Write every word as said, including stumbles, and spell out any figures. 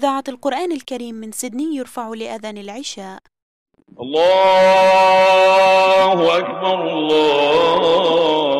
إذاعة القرآن الكريم من سيدني يرفع لأذان العشاء. الله أكبر الله